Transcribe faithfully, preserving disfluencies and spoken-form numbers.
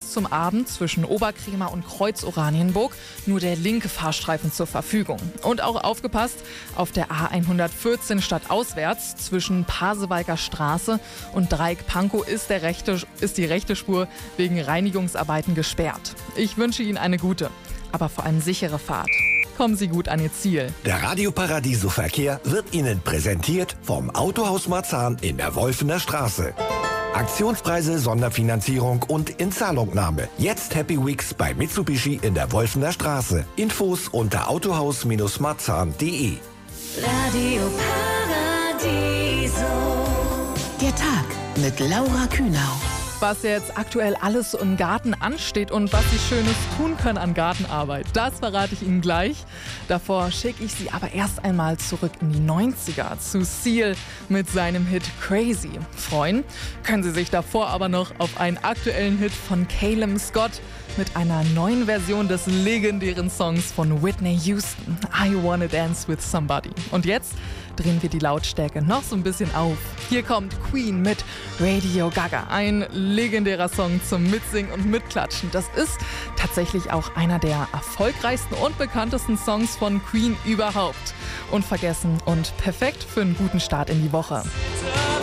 bis zum Abend zwischen Oberkrema und Kreuz Oranienburg nur der linke Fahrstreifen zur Verfügung. Und auch aufgepasst, auf der A hundertvierzehn stadtauswärts zwischen Pasewalker Straße und Dreieck Pankow ist, der rechte, ist die rechte Spur wegen Reinigungsarbeiten gesperrt. Ich wünsche Ihnen eine gute, aber vor allem sichere Fahrt. Kommen Sie gut an Ihr Ziel. Der Radio Paradiso Verkehr wird Ihnen präsentiert vom Autohaus Marzahn in der Wolfener Straße. Aktionspreise, Sonderfinanzierung und Inzahlungnahme. Jetzt Happy Weeks bei Mitsubishi in der Wolfener Straße. Infos unter autohaus marzahn punkt de. Radio Paradiso. Der Tag mit Laura Kühnau. Was jetzt aktuell alles im Garten ansteht und was Sie Schönes tun können an Gartenarbeit, das verrate ich Ihnen gleich. Davor schicke ich Sie aber erst einmal zurück in die neunziger zu Seal mit seinem Hit Crazy. Freuen können Sie sich davor aber noch auf einen aktuellen Hit von Calum Scott mit einer neuen Version des legendären Songs von Whitney Houston, I Wanna Dance With Somebody. Und jetzt drehen wir die Lautstärke noch so ein bisschen auf. Hier kommt Queen mit Radio Gaga, ein legendärer Song zum Mitsingen und Mitklatschen. Das ist tatsächlich auch einer der erfolgreichsten und bekanntesten Songs von Queen überhaupt. Unvergessen und perfekt für einen guten Start in die Woche.